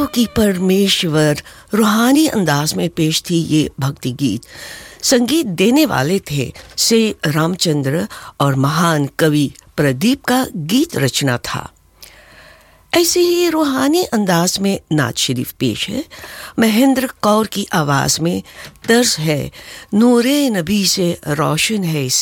की परमेश्वर रूहानी अंदाज में पेश थी ये भक्ति गीत। संगीत देने वाले थे से रामचंद्र और महान कवि प्रदीप का गीत रचना था। ऐसे ही रूहानी अंदाज में नात शरीफ पेश है। महेंद्र कौर की आवाज में तर्ज है, नूरे नबी से रोशन है